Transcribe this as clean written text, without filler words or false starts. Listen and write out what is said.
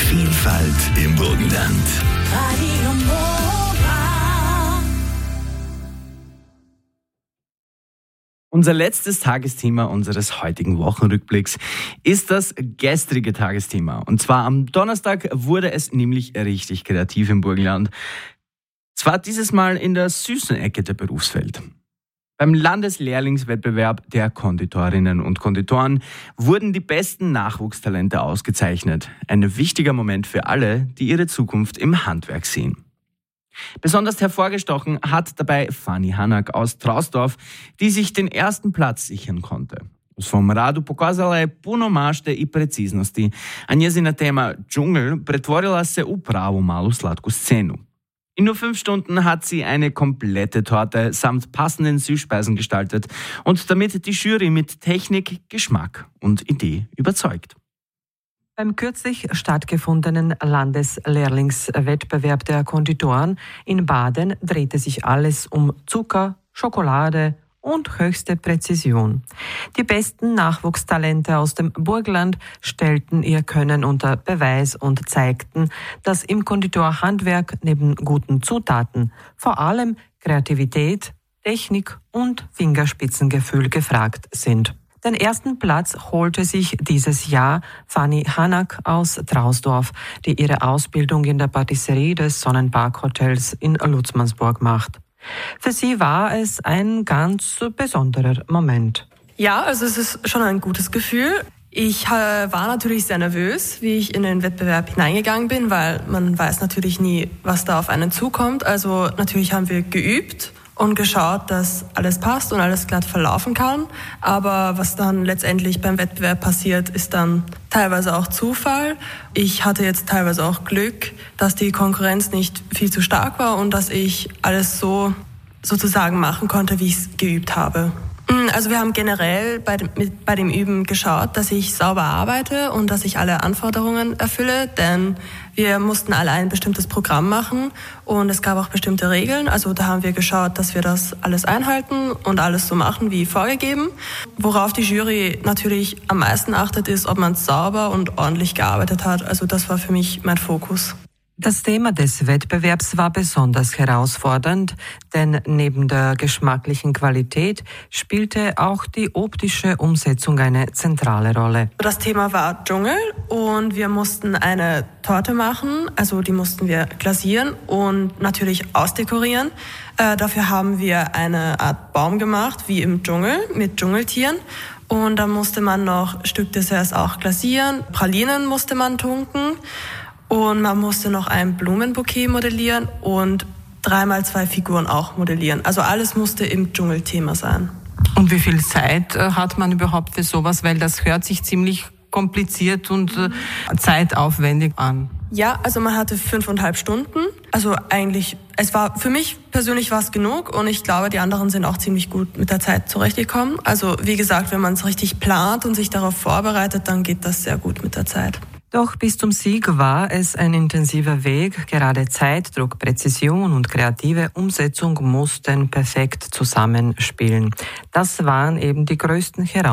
Vielfalt im Burgenland. Radio Nova. Unser letztes Tagesthema unseres heutigen Wochenrückblicks ist das gestrige Tagesthema. Und zwar am Donnerstag wurde es nämlich richtig kreativ im Burgenland. Zwar dieses Mal in der süßen Ecke der Berufswelt. Beim Landeslehrlingswettbewerb der Konditorinnen und Konditoren wurden die besten Nachwuchstalente ausgezeichnet. Ein wichtiger Moment für alle, die ihre Zukunft im Handwerk sehen. Besonders hervorgestochen hat dabei Fanny Hanak aus Trausdorf, die sich den ersten Platz sichern konnte. Vom radu pokazala je puno mašte I preciznosti, a njezina tema džungel pretvorila se u pravu malu slatku scenu. In nur 5 Stunden hat sie eine komplette Torte samt passenden Süßspeisen gestaltet und damit die Jury mit Technik, Geschmack und Idee überzeugt. Beim kürzlich stattgefundenen Landeslehrlingswettbewerb der Konditoren in Baden drehte sich alles um Zucker, Schokolade und höchste Präzision. Die besten Nachwuchstalente aus dem Burgenland stellten ihr Können unter Beweis und zeigten, dass im Konditorhandwerk neben guten Zutaten vor allem Kreativität, Technik und Fingerspitzengefühl gefragt sind. Den ersten Platz holte sich dieses Jahr Fanny Hanak aus Trausdorf, die ihre Ausbildung in der Patisserie des Sonnenpark-Hotels in Lutzmannsburg macht. Für sie war es ein ganz besonderer Moment. Ja, also es ist schon ein gutes Gefühl. Ich war natürlich sehr nervös, wie ich in den Wettbewerb hineingegangen bin, weil man weiß natürlich nie, was da auf einen zukommt. Also natürlich haben wir geübt und geschaut, dass alles passt und alles glatt verlaufen kann. Aber was dann letztendlich beim Wettbewerb passiert, ist dann teilweise auch Zufall. Ich hatte jetzt teilweise auch Glück, dass die Konkurrenz nicht viel zu stark war und dass ich alles so sozusagen machen konnte, wie ich es geübt habe. Also wir haben generell bei dem Üben geschaut, dass ich sauber arbeite und dass ich alle Anforderungen erfülle, denn wir mussten alle ein bestimmtes Programm machen und es gab auch bestimmte Regeln. Also da haben wir geschaut, dass wir das alles einhalten und alles so machen wie vorgegeben. Worauf die Jury natürlich am meisten achtet, ist, ob man sauber und ordentlich gearbeitet hat. Also das war für mich mein Fokus. Das Thema des Wettbewerbs war besonders herausfordernd, denn neben der geschmacklichen Qualität spielte auch die optische Umsetzung eine zentrale Rolle. Das Thema war Dschungel und wir mussten eine Torte machen, also die mussten wir glasieren und natürlich ausdekorieren. Dafür haben wir eine Art Baum gemacht, wie im Dschungel, mit Dschungeltieren. Und dann musste man noch Stück Desserts auch glasieren, Pralinen musste man tunken. Und man musste noch ein Blumenbouquet modellieren und 3x2 Figuren auch modellieren. Also alles musste im Dschungelthema sein. Und wie viel Zeit hat man überhaupt für sowas? Weil das hört sich ziemlich kompliziert und zeitaufwendig an. Ja, also man hatte 5,5 Stunden. Also eigentlich, für mich persönlich war es genug und ich glaube, die anderen sind auch ziemlich gut mit der Zeit zurechtgekommen. Also wie gesagt, wenn man es richtig plant und sich darauf vorbereitet, dann geht das sehr gut mit der Zeit. Doch bis zum Sieg war es ein intensiver Weg. Gerade Zeitdruck, Präzision und kreative Umsetzung mussten perfekt zusammenspielen. Das waren eben die größten Herausforderungen.